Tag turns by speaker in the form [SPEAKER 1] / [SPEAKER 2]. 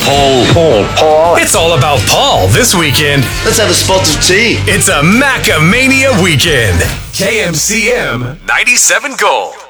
[SPEAKER 1] Paul. It's all about Paul this weekend.
[SPEAKER 2] Let's have a spot of tea.
[SPEAKER 1] It's a Macamania weekend. KMCM 97 Gold.